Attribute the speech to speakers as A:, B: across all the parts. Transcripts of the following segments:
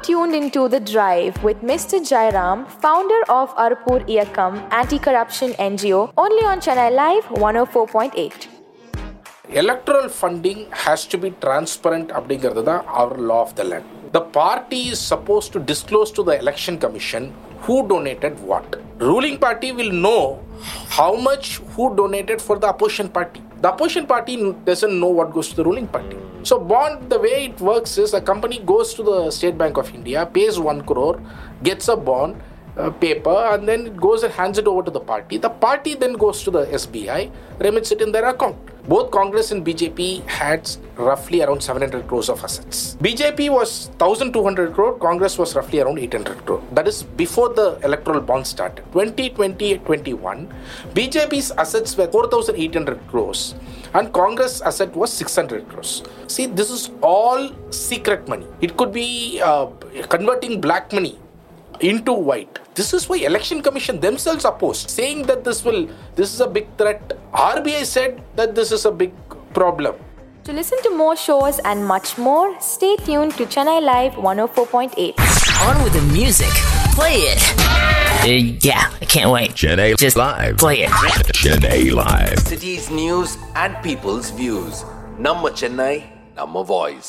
A: tuned into The Drive with Mr. Jairam, founder of Arpur Iyakam Anti-Corruption NGO, only on Chennai Live 104.8.
B: Electoral funding has to be transparent அப்படிங்கிறது தான் our law of the land. The party is supposed to disclose to the election commission who donated what. Ruling party will know how much who donated for the opposition party. The opposition party doesn't know what goes to the ruling party. So bond, the way it works is a company goes to the State Bank of India, pays 1 crore, gets a bond, paper, and then it goes and hands it over to the party. The party then goes to the SBI, remits it in their account. Both Congress and BJP had roughly around 700 crores of assets. BJP was 1,200 crore, Congress was roughly around 800 crore. That is before the electoral bond started. 2020-21, BJP's assets were 4,800 crores and Congress asset was 600 crores. See, this is all secret money. It could be converting black money into white. This is why election commission themselves opposed, saying that this is a big threat. RBI said that this is a big problem.
A: To listen to more shows and much more, stay tuned to Chennai Live 104.8.
C: On with the music. Play it. Yeah, I can't wait.
D: Chennai
C: Just
D: Live.
C: Play it.
D: Chennai Live.
E: City's news and people's views. Namma Chennai, Namma voice.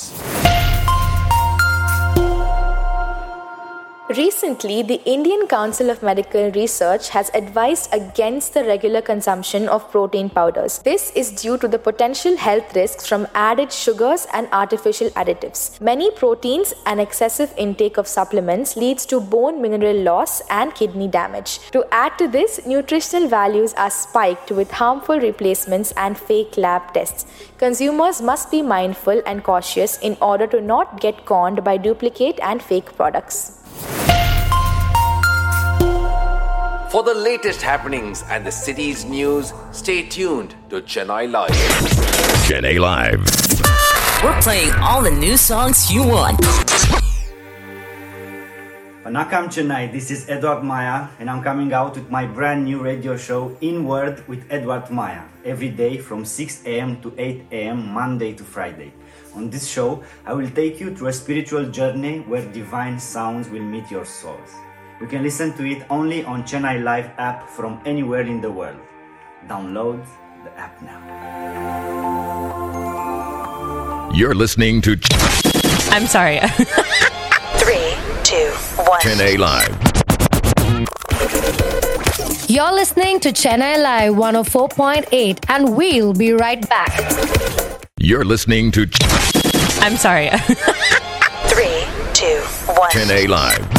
A: Recently, the Indian Council of Medical Research has advised against the regular consumption of protein powders. This is due to the potential health risks from added sugars and artificial additives. Many proteins and excessive intake of supplements leads to bone mineral loss and kidney damage. To add to this, nutritional values are spiked with harmful replacements and fake lab tests. Consumers must be mindful and cautious in order to not get conned by duplicate and fake products.
E: For the latest happenings and the city's news, stay tuned to Chennai Live.
D: Chennai Live.
C: We're playing all the new songs you want.
F: Vanakkam Chennai, this is Edward Maya and I'm coming out with my brand new radio show In Word with Edward Maya every day from 6 a.m. to 8 a.m. Monday to Friday. On this show, I will take you through a spiritual journey where divine sounds will meet your souls. You can listen to it only on Chennai Live app from anywhere in the world. Download the app now.
D: You're listening to
G: I'm sorry.
C: 3, 2, 1.
D: Chennai Live.
H: You're listening to Chennai Live 104.8 and we'll be right back.
D: You're listening to
G: I'm sorry.
C: 3, 2, 1.
D: Chennai Live.